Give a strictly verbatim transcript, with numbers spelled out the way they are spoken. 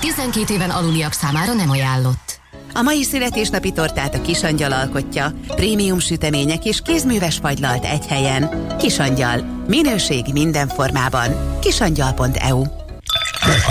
tizenkét éven aluliak számára nem ajánlott. A mai születésnapi tortát a Kisangyal alkotja. Prémium sütemények és kézműves fagylalt egy helyen. Kisangyal. Minőség minden formában. kisangyal pont e u